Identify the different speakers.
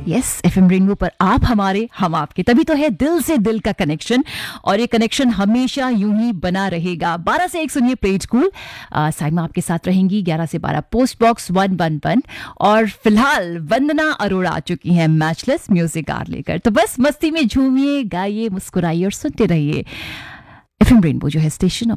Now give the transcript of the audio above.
Speaker 1: Yes, FM rainbow पर आप हमारे, हम आपके, तभी तो है दिल से दिल का कनेक्शन। और ये कनेक्शन हमेशा यूं ही बना रहेगा। 12 से 1 सुनिए प्ले इट कूल। साइमा आपके साथ रहेंगी 11 से 12 पोस्ट बॉक्स 111। और फिलहाल वंदना अरोड़ा आ चुकी हैं मैचलेस म्यूजिक कार लेकर। तो बस मस्ती में झूमिए, गाइए, मुस्कुराइए और सुनते रहिए एफएम रेनबो, जो है स्टेशन